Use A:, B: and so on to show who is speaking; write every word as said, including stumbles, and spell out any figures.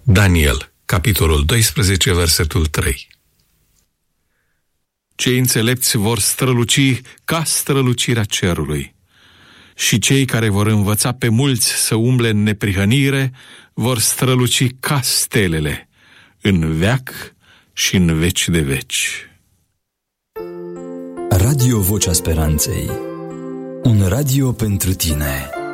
A: Daniel, capitolul doisprezece, versetul trei. Cei înțelepți vor străluci ca strălucirea cerului și cei care vor învăța pe mulți să umble în neprihănire vor străluci ca stelele în veac și în veci de veci.
B: Radio Vocea Speranței. Un radio pentru tine.